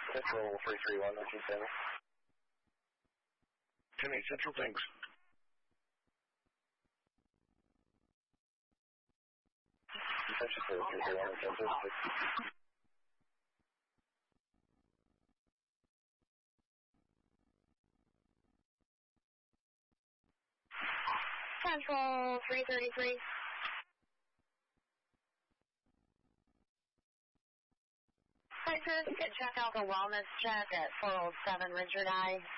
Central 331, 1970. 10-8 Central, thanks. Central 331, 1970. Central 333. Hi, sir. You can check out the wellness check at 407 Richard I.